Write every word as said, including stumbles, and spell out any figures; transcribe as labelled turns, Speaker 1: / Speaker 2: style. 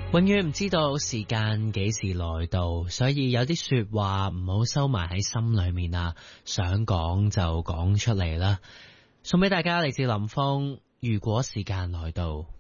Speaker 1: 永遠唔知道時間幾時來到，所以有啲說話唔好收埋喺心裏面啊，想講就講出嚟啦。送俾大家嚟自林峰，如果時間來到。